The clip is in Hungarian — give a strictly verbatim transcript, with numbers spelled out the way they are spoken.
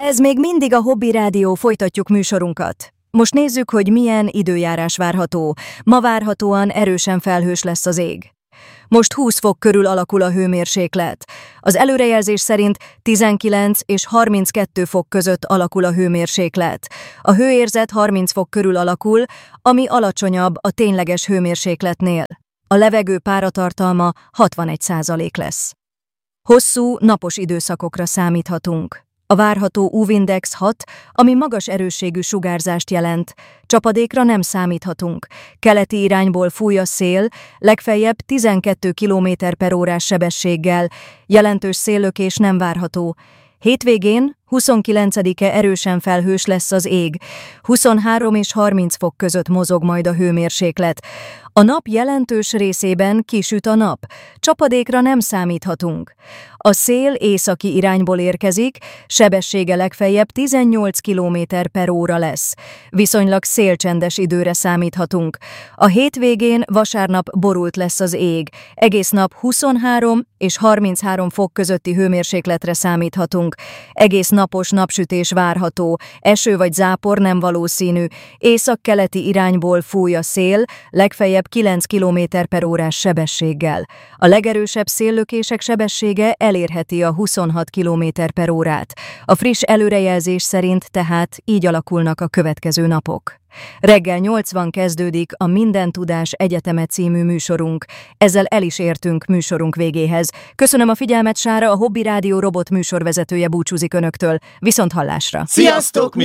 Ez még mindig a Hobby Rádió, folytatjuk műsorunkat. Most nézzük, hogy milyen időjárás várható. Ma várhatóan erősen felhős lesz az ég. Most húsz fok körül alakul a hőmérséklet. Az előrejelzés szerint tizenkilenc és harminckettő fok között alakul a hőmérséklet. A hőérzet harminc fok körül alakul, ami alacsonyabb a tényleges hőmérsékletnél. A levegő páratartalma hatvanegy százalék lesz. Hosszú, napos időszakokra számíthatunk. A várható u vé-index hat, ami magas erősségű sugárzást jelent. Csapadékra nem számíthatunk. Keleti irányból fúj a szél, legfeljebb tizenkét kilométer per órás sebességgel. Jelentős széllökés nem várható. Hétvégén, huszonkilencedike erősen felhős lesz az ég. huszonhárom és harminc fok között mozog majd a hőmérséklet. A nap jelentős részében kisüt a nap. Csapadékra nem számíthatunk. A szél északi irányból érkezik, sebessége legfeljebb tizennyolc kilométer per óra lesz. Viszonylag szélcsendes időre számíthatunk. A hétvégén vasárnap borult lesz az ég. Egész nap huszonhárom és harminchárom fok közötti hőmérsékletre számíthatunk. Egész napos napsütés várható, eső vagy zápor nem valószínű. Északkeleti irányból fúj a szél, legfeljebb kilenc kilométer per órás sebességgel. A legerősebb széllökések sebessége elérheti a huszonhat kilométer per órát. A friss előrejelzés szerint tehát így alakulnak a következő napok. Reggel nyolcvan kezdődik a Minden Tudás Egyeteme című műsorunk. Ezzel el is értünk műsorunk végéhez. Köszönöm a figyelmet, Sára, a Hobby Rádió robot műsorvezetője búcsúzik önöktől. Viszont hallásra! Sziasztok!